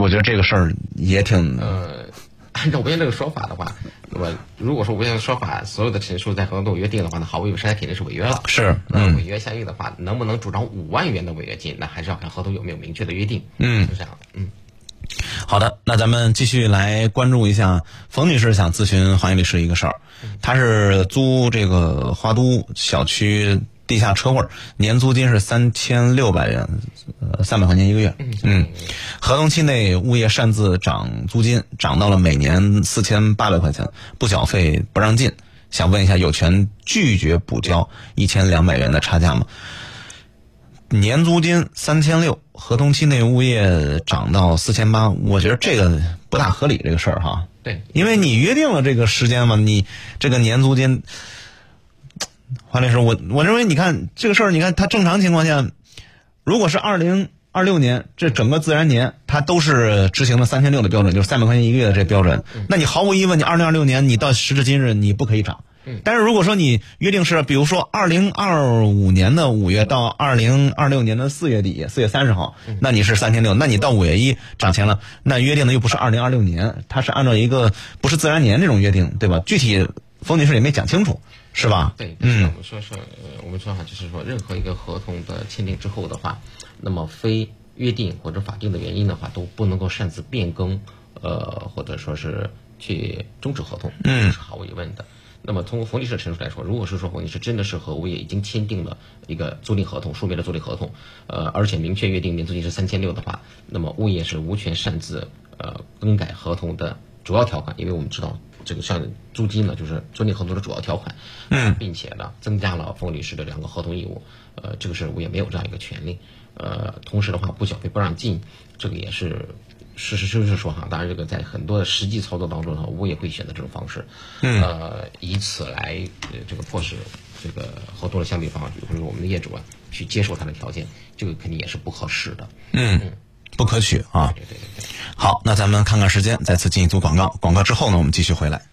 我觉得这个事儿也挺按照吴先这个说法的话，那么如果说吴先的说法所有的陈述在合同中有约定的话，那毫无疑问，商家肯定是违约了。 是， 违约相应的话，能不能主张5万元的违约金，那还是要看合同有没有明确的约定。是这样的。 好的，那咱们继续来关注一下冯女士想咨询黄业律师一个事儿，她是租这个花都小区地下车位，年租金是3600元，300块钱一个月。合同期内物业擅自涨租金，涨到了每年4800块钱，不缴费不让进。想问一下，有权拒绝补交1200元的差价吗？年租金3600，合同期内物业涨到4800，我觉得这个不大合理，这个事儿哈。 对， 因为你约定了这个时间嘛，你这个年租金，黄律师，我认为你看这个事儿，你看它正常情况下，如果是2026年这整个自然年，它都是执行了3600的标准，就是300块钱一个月的这标准，那你毫无疑问，你2026年你到时至今日你不可以涨。但是如果说你约定是，比如说2025年的5月到2026年的4月底，4月30号，那你是3600，那你到5月1涨钱了，那约定的又不是2026年，它是按照一个不是自然年这种约定，对吧？具体冯女士也没讲清楚，是吧？ 对，我们说哈，就是说任何一个合同的签订之后的话，那么非约定或者法定的原因的话，都不能够擅自变更，或者说是去终止合同，这是毫无疑问的。那么从冯律师的陈述来说，如果是说冯律师真的是和物业已经签订了一个租赁合同，书面的租赁合同，而且明确约定年租金是3600的话，那么物业是无权擅自更改合同的主要条款，因为我们知道这个像租金呢，就是租赁合同的主要条款，并且呢增加了冯律师的2个合同义务，这个是物业没有这样一个权利，同时的话不缴费不让进，这个也是。实说哈，当然这个在很多的实际操作当中呢，物业会选择这种方式，以此来这个迫使这个合同的相对方，比如说我们的业主啊去接受他的条件，这个肯定也是不合适的， 不可取啊。 对。 好，那咱们看看时间，再次进一组广告，广告之后呢，我们继续回来。